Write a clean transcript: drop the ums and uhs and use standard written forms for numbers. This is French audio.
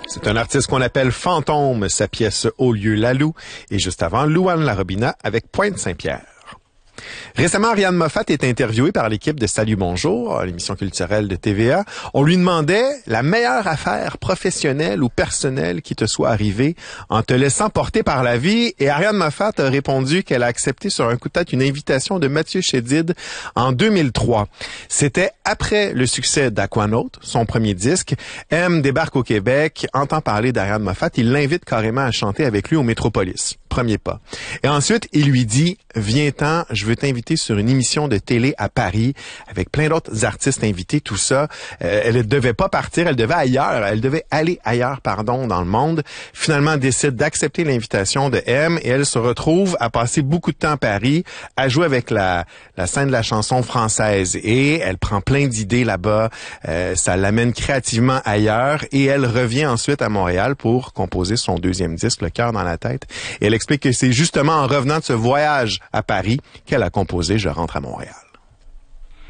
C'est un artiste qu'on appelle Fantôme, sa pièce Au lieu Lalou, et juste avant, Louane Larobina avec Pointe Saint-Pierre. Récemment, Ariane Moffat est interviewée par l'équipe de Salut Bonjour, l'émission culturelle de TVA. On lui demandait la meilleure affaire professionnelle ou personnelle qui te soit arrivée en te laissant porter par la vie. Et Ariane Moffat a répondu qu'elle a accepté sur un coup de tête une invitation de Mathieu Chédid en 2003. C'était après le succès d'Aquanaut, son premier disque. M débarque au Québec, entend parler d'Ariane Moffat. Il l'invite carrément à chanter avec lui au Métropolis. Premier pas. Et ensuite, il lui dit, viens-t'en, je veux t'inviter sur une émission de télé à Paris avec plein d'autres artistes invités, tout ça. Elle ne devait pas partir, elle devait aller ailleurs, dans le monde. Finalement, elle décide d'accepter l'invitation de M et elle se retrouve à passer beaucoup de temps à Paris, à jouer avec la scène de la chanson française. Et elle prend plein d'idées là-bas, ça l'amène créativement ailleurs et elle revient ensuite à Montréal pour composer son deuxième disque, Le cœur dans la tête. Et elle explique que c'est justement en revenant de ce voyage à Paris qu'elle a composé Je rentre à Montréal.